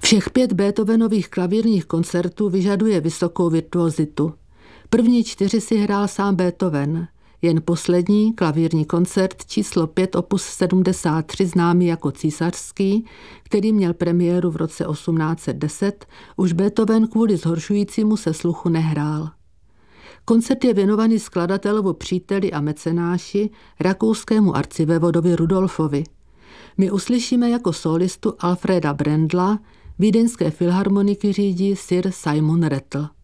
Všech 5 Beethovenových klavírních koncertů vyžaduje vysokou virtuozitu. První 4 si hrál sám Beethoven. Jen poslední, klavírní koncert číslo 5 opus 73, známý jako císařský, který měl premiéru v roce 1810, už Beethoven kvůli zhoršujícímu se sluchu nehrál. Koncert je věnovaný skladatelovu příteli a mecenáši, rakouskému arcivévodovi Rudolfovi. My uslyšíme jako solistu Alfreda Brendla, Vídeňské filharmoniky řídí sir Simon Rattle.